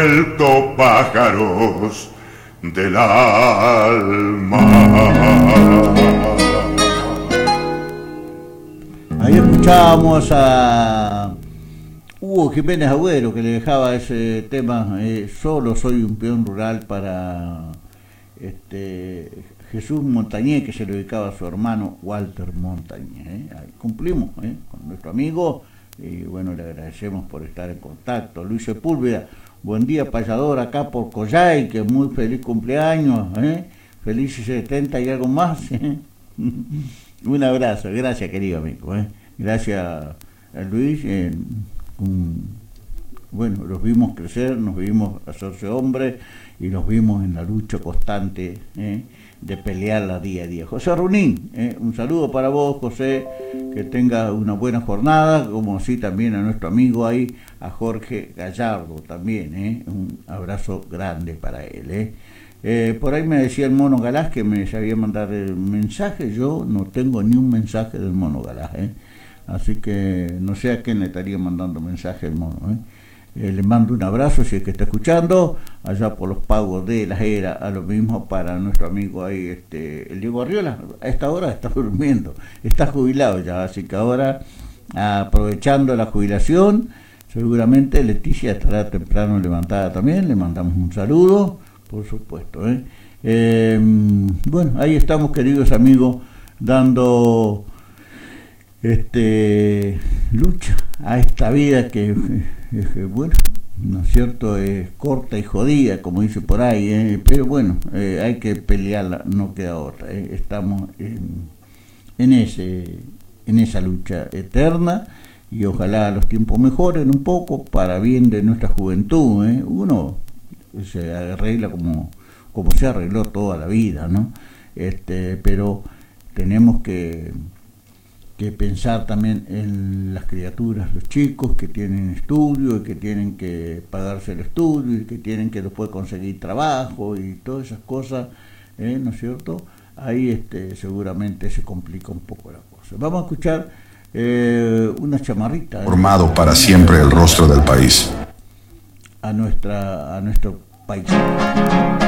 vuelto pájaros del alma. Ahí escuchábamos a Hugo Jiménez Agüero, que le dejaba ese tema, Solo soy un peón rural, para Jesús Montañé, que se le dedicaba a su hermano Walter Montañé. Ahí cumplimos con nuestro amigo, y bueno, le agradecemos por estar en contacto. Luis Sepúlveda, buen día payador, acá por Collay, que muy feliz cumpleaños, felices 70 y algo más. Un abrazo, gracias querido amigo, gracias a Luis. Bueno, los vimos crecer, nos vimos hacerse hombres y nos vimos en la lucha constante de pelearla día a día. José Runín, un saludo para vos, José, que tenga una buena jornada, como así también a nuestro amigo ahí, a Jorge Gallardo también, un abrazo grande para él. Por ahí me decía el Mono Galás que me sabía mandar el mensaje. Yo no tengo ni un mensaje del Mono Galás, así que no sé a quién le estaría mandando mensaje el Mono. Le mando un abrazo si es que está escuchando allá por los pagos de la Jera. A lo mismo para nuestro amigo ahí, el Diego Arriola. A esta hora está durmiendo, está jubilado ya, así que ahora, aprovechando la jubilación, seguramente Leticia estará temprano levantada también. Le mandamos un saludo, por supuesto. Bueno, ahí estamos, queridos amigos, dando lucha a esta vida que bueno, ¿no es cierto?, es corta y jodida, como dice por ahí, pero bueno, hay que pelearla, no queda otra. Estamos en esa lucha eterna, y ojalá los tiempos mejoren un poco para bien de nuestra juventud. Uno se arregla como se arregló toda la vida, ¿no? Pero tenemos que pensar también en las criaturas, los chicos que tienen estudio y que tienen que pagarse el estudio y que tienen que después conseguir trabajo y todas esas cosas, ¿no es cierto? Ahí seguramente se complica un poco la cosa. Vamos a escuchar una chamarrita. Formado para siempre el rostro del país. A nuestro país.